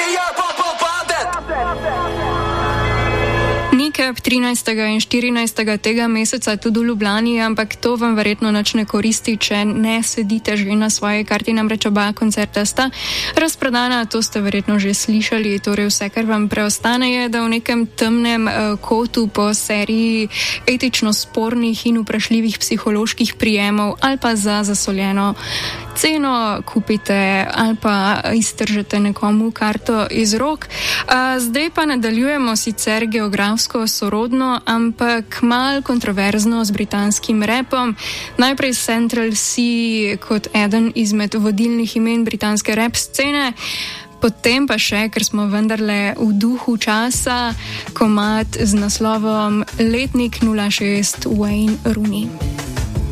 Nikep 13. in 14. tega meseca tudi v Ljubljani, ampak to vam verjetno nič ne koristi, če ne sedite že na svoji karti, namreč oba koncerta sta razprodana, to ste verjetno že slišali, torej vse, kar vam preostane je, da v nekem temnem kotu po seriji etično spornih in vprašljivih psiholoških prijemov ali pa za zasoljeno ceno kupite ali pa iztržete nekomu karto iz rok. Zdaj pa nadaljujemo sicer geografsko sorodno, ampak malo kontroverzno z britanskim rapom. Najprej Central Cee kot eden izmed vodilnih imen britanske rap scene, potem pa še, ker smo vendarle v duhu časa, komad z naslovom Letnik 06 Wayne Rooney.